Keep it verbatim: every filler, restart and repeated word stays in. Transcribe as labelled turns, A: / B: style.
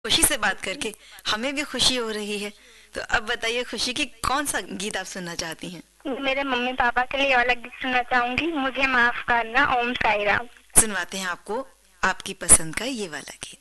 A: खुशी से बात करके हमें भी खुशी हो रही है। तो अब बताइए खुशी की कौन सा गीत आप सुनना चाहती हैं?
B: मेरे मम्मी पापा के लिए वाला गीत सुनना चाहूंगी, मुझे माफ करना, ओम साई राम।
A: सुनवाते हैं आपको आपकी पसंद का ये वाला गीत।